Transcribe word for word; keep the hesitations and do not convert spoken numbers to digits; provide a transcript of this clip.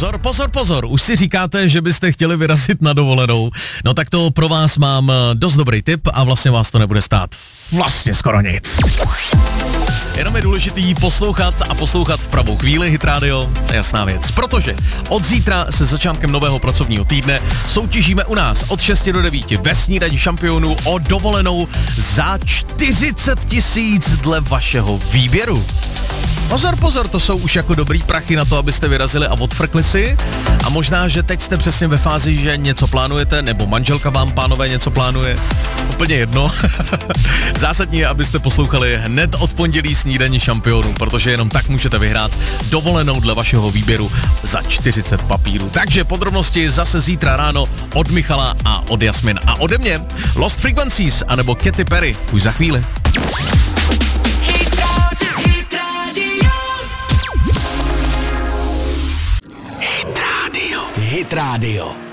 Pozor, pozor, pozor, už si říkáte, že byste chtěli vyrazit na dovolenou. No tak to pro vás mám dost dobrý tip a vlastně vás to nebude stát vlastně skoro nic. Jenom je důležitý poslouchat a poslouchat v pravou chvíli Hit Radio, jasná věc. Protože od zítra se začátkem nového pracovního týdne soutěžíme u nás od šesti do devíti ve Snídani šampionů o dovolenou za čtyřicet tisíc dle vašeho výběru. Pozor, pozor, to jsou už jako dobrý prachy na to, abyste vyrazili a odfrkli si. A možná, že teď jste přesně ve fázi, že něco plánujete, nebo manželka vám, pánové, něco plánuje. Úplně jedno. Zásadní je, abyste poslouchali hned od pondělí Snídaní šampionů, protože jenom tak můžete vyhrát dovolenou dle vašeho výběru za čtyřicet papírů. Takže podrobnosti zase zítra ráno od Michala a od Jasmin. A ode mě Lost Frequencies anebo Katy Perry už za chvíli. Hit Radio.